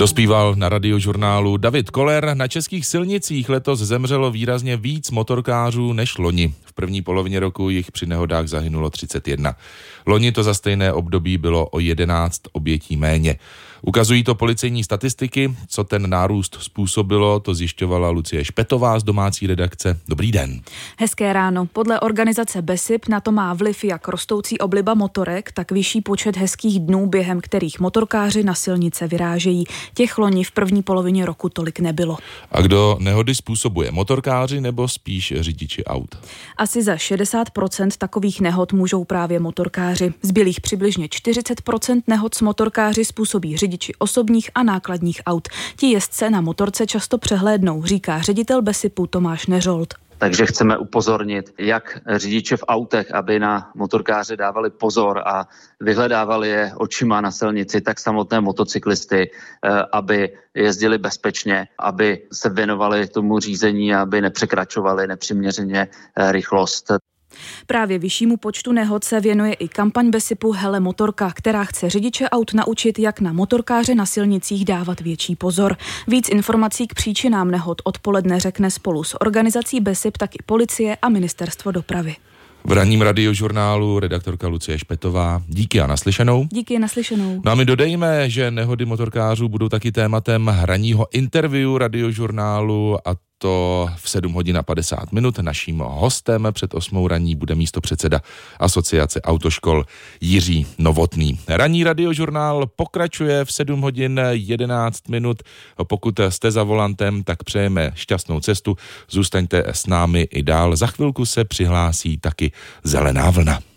Dospíval na Radiožurnálu David Koller. Na českých silnicích letos zemřelo výrazně víc motorkářů než loni. V první polovině roku jich při nehodách zahynulo 31. Loni to za stejné období bylo o 11 obětí méně. Ukazují to policejní statistiky. Co ten nárůst způsobilo, to zjišťovala Lucie Špetová z domácí redakce. Dobrý den. Hezké ráno. Podle organizace BESIP na to má vliv jak rostoucí obliba motorek, tak vyšší počet hezkých dnů, během kterých motorkáři na silnice vyrážejí. Těch loni v první polovině roku tolik nebylo. A kdo nehody způsobuje? Motorkáři nebo spíš řidiči aut? Asi za 60% takových nehod můžou právě motorkáři. Zbylých přibližně 40% nehod s motorkáři způsobí řidiči osobních a nákladních aut. Ti jezdce na motorce často přehlédnou, říká ředitel BESIPu Tomáš Neřold. Takže chceme upozornit jak řidiče v autech, aby na motorkáře dávali pozor a vyhledávali je očima na silnici, tak samotné motocyklisty, aby jezdili bezpečně, aby se věnovali tomu řízení, aby nepřekračovali nepřiměřeně rychlost. Právě vyššímu počtu nehod se věnuje i kampaň BESIPu Hele motorka, která chce řidiče aut naučit, jak na motorkáře na silnicích dávat větší pozor. Víc informací k příčinám nehod odpoledne řekne spolu s organizací BESIP taky policie a ministerstvo dopravy. V ranním Radiožurnálu redaktorka Lucie Špetová. Díky a naslyšenou. Díky, naslyšenou. No a my dodejme, že nehody motorkářů budou taky tématem ranního interview Radiožurnálu, a to v 7 hodin a 50 minut. Naším hostem před 8 raní bude místopředseda Asociace autoškol Jiří Novotný. Ranní Radiožurnál pokračuje v 7 hodin 11 minut. Pokud jste za volantem, tak přejeme šťastnou cestu. Zůstaňte s námi i dál. Za chvilku se přihlásí taky Zelená vlna.